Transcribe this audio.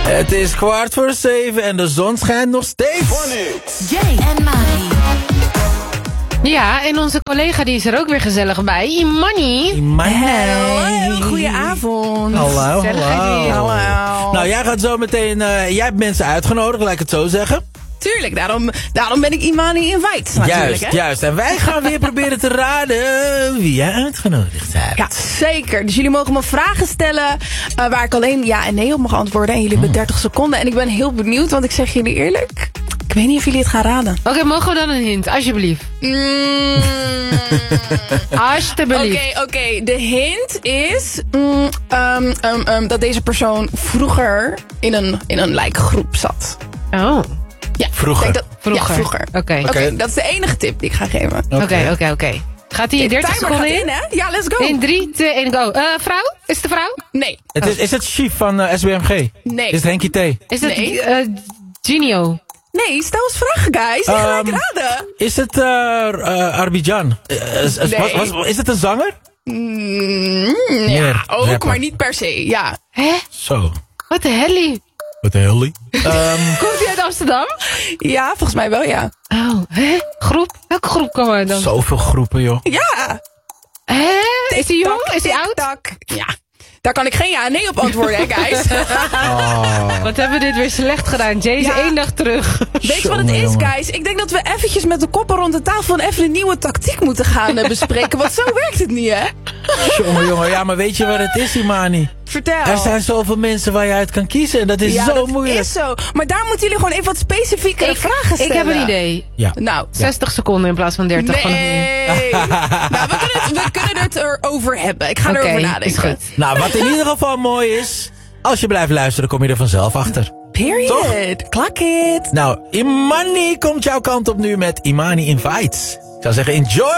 Het is 6:15 en de zon schijnt nog steeds. Jay en Mani. Ja, en onze collega die is er ook weer gezellig bij. Imani. Hallo, goedenavond. Hallo, Gezelligheid hier. Hallo. Nou, jij gaat zo meteen... jij hebt mensen uitgenodigd, laat ik het zo zeggen. Tuurlijk, daarom ben ik Imani Invite natuurlijk. Hè? Juist. En wij gaan weer proberen te raden wie jij uitgenodigd hebt. Ja, zeker. Dus jullie mogen me vragen stellen waar ik alleen ja en nee op mag antwoorden. En jullie hebben 30 seconden. En ik ben heel benieuwd, want ik zeg jullie eerlijk... Ik weet niet of jullie het gaan raden. Oké, mogen we dan een hint, alsjeblieft? Alsjeblieft. Oké. De hint is dat deze persoon vroeger in een groep zat. Oh, Ja, Vroeger. ik denk dat- Ja, vroeger. Oké. Dat is de enige tip die ik ga geven. Oké. Gaat hij in 30 Timer seconden gaat in? hè? Ja, let's go. In 3, 2, 1, go. Vrouw? Is het de vrouw? Nee. Is het Chief van SBMG? Nee. Is het Henkie T? Is het Nee. Genio? Nee, stel eens vragen, guys. Die ga ik raden. Is het Arbidjan? Is het een zanger? Ja, ook, rapper. maar niet per se. Ja. Hè? Zo. Wat de hellie? Wat de hell? Komt hij uit Amsterdam? Ja, volgens mij wel, ja. Oh, hè? Groep? Welke groep komen we dan? Zoveel groepen, joh. Ja. Hè? Is hij jong? Is hij oud? Tak. Ja. Daar kan ik geen ja en nee op antwoorden, hè, guys. Wat hebben we dit weer slecht gedaan? Jay is Ja. 1 dag terug. Weet je wat het is, Jongen. guys? Ik denk dat we eventjes met de koppen rond de tafel even een nieuwe tactiek moeten gaan bespreken. Want zo werkt het niet, hè? Jongen. Ja, maar weet je wat het is, Imani? Vertel. Er zijn zoveel mensen waar je uit kan kiezen. En dat is ja, zo dat moeilijk. is zo. Maar daar moeten jullie gewoon even wat specifieke vragen stellen. Ik heb een idee. Ja. Nou, 60 seconden in plaats van 30 van nee. Nou, we kunnen het erover hebben. Ik ga Oké, erover is nadenken. goed. Nou, wat in ieder geval mooi is... Als je blijft luisteren, kom je er vanzelf achter. Period. Toch? Klak it. Nou, Imani komt jouw kant op nu met Imani Invites. Ik zou zeggen, enjoy!